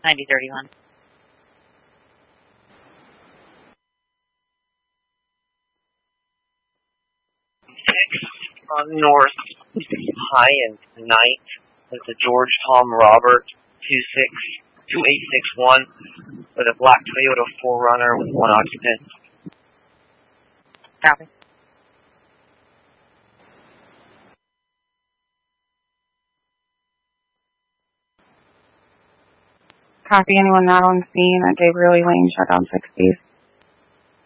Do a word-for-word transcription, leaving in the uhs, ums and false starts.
ninety thirty-one. On North High and Ninth with the George Tom Robert two six two eight six one with a black Toyota four runner with one occupant. Copy. Copy. Anyone not on scene at Gabriel Lane, shut down sixties.